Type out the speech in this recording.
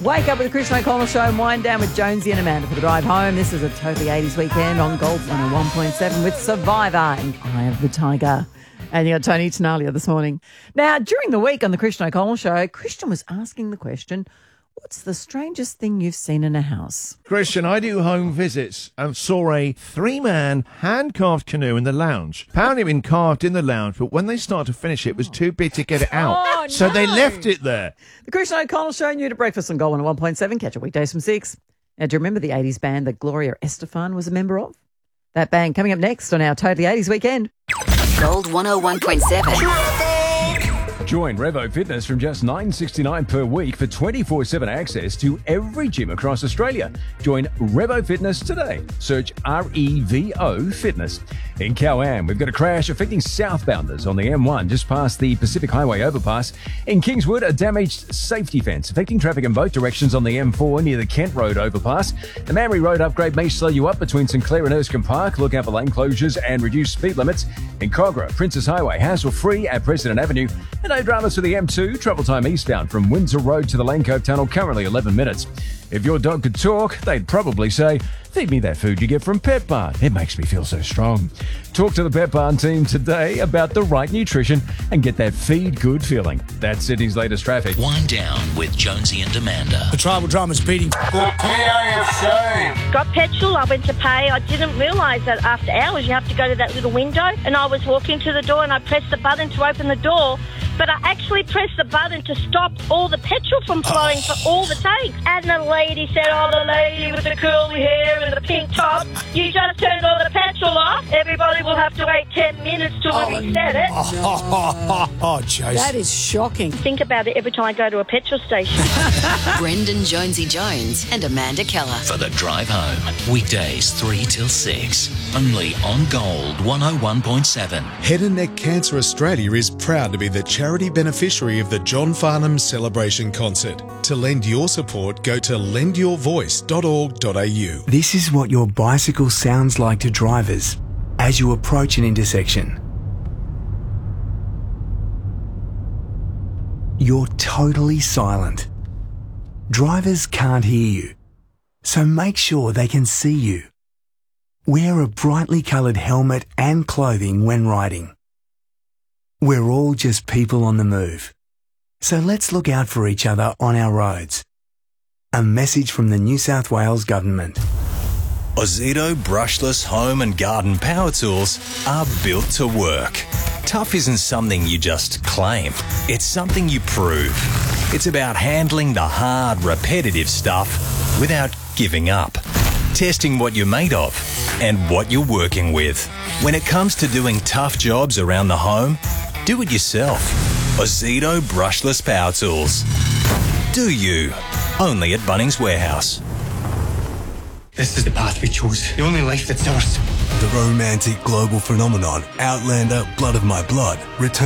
Wake up with the Christian O'Connell Show and wind down with Jonesy and Amanda for the drive home. This is a totally 80s weekend on Gold 101.7 with Survivor and Eye of the Tiger. And you got Tony Tenalia this morning. Now, during the week on the Christian O'Connell Show, Christian was asking the question, what's the strangest thing you've seen in a house? Christian, I do home visits and saw a 3-man hand-carved canoe in the lounge. Apparently it had been carved in the lounge, but when they started to finish it was too big to get it out. So they left it there. The Christian O'Connell Show, new to breakfast on Gold 101.7. Catch it weekdays from 6. Now, do you remember the 80s band that Gloria Estefan was a member of? That band coming up next on our Totally 80s weekend. Gold 101.7. Join Revo Fitness from just $9.69 per week for 24/7 access to every gym across Australia. Join Revo Fitness today. Search REVO Fitness. In Cowan, we've got a crash affecting southbounders on the M1 just past the Pacific Highway overpass. In Kingswood, a damaged safety fence affecting traffic in both directions on the M4 near the Kent Road overpass. The Mamre Road upgrade may slow you up between St Clair and Erskine Park. Look out for lane closures and reduced speed limits. In Cogra, Princess Highway, hassle-free at President Avenue. And no dramas for the M2, travel time eastbound from Windsor Road to the Lane Cove Tunnel, currently 11 minutes. If your dog could talk, they'd probably say, feed me that food you get from Pet Barn. It makes me feel so strong. Talk to the Pet Barn team today about the right nutrition and get that feed good feeling. That's Sydney's latest traffic. Wind down with Jonesy and Amanda. The tribal drama's beating. The PAFC. Got petrol, I went to pay. I didn't realise that after hours you have to go to that little window, and I was walking to the door and I pressed the button to open the door, but I actually pressed the button to stop all the petrol from flowing for all the tanks. And the lady said, oh, the lady with the curly hair and the pink top, you just turned all the petrol off. Everybody will have to wait 10 minutes till we set it. Oh, Chase. That is shocking. Think about it every time I go to a petrol station. Brendan Jonesy Jones and Amanda Keller. For the drive home. Weekdays 3 till 6. Only on Gold 101.7. Head and Neck Cancer Australia is proud to be the charity beneficiary of the John Farnham Celebration Concert. To lend your support, go to lendyourvoice.org.au. This is what your bicycle sounds like to drivers as you approach an intersection. You're totally silent. Drivers can't hear you, so make sure they can see you. Wear a brightly coloured helmet and clothing when riding. We're all just people on the move, so let's look out for each other on our roads. A message from the New South Wales Government. Ozito brushless home and garden power tools are built to work. Tough isn't something you just claim, it's something you prove. It's about handling the hard, repetitive stuff without giving up. Testing what you're made of and what you're working with. When it comes to doing tough jobs around the home, do it yourself. Ozito brushless power tools. Do you? Only at Bunnings Warehouse. This is the path we chose. The only life that's ours. The romantic global phenomenon, Outlander, Blood of My Blood, returns